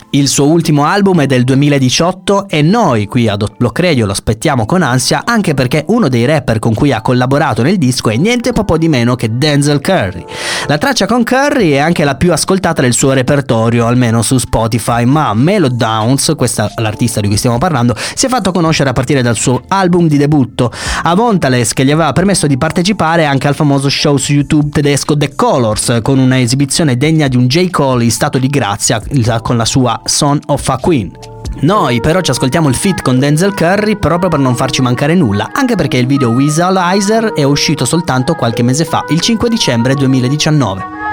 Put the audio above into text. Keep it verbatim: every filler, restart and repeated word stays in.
Il suo ultimo album è del duemiladiciotto e noi qui ad Hot Block Radio lo aspettiamo con ansia, anche perché uno dei rapper con cui ha collaborato nel disco è niente po' di meno che Denzel Curry. La traccia con Curry è anche la più ascoltata del suo repertorio, almeno su Spotify, ma Melodowns, questa è l'artista di cui stiamo parlando, si è fatto conoscere a partire dal suo album di debutto, Avontales, che gli aveva permesso di partecipare anche al famoso show su YouTube tedesco The Colors, con una esibizione degna di un J. Cole in stato di grazia con la sua Son of a Queen. Noi però ci ascoltiamo il feat con Denzel Curry proprio per non farci mancare nulla, anche perché il video Visualizer è uscito soltanto qualche mese fa, il cinque dicembre duemiladiciannove.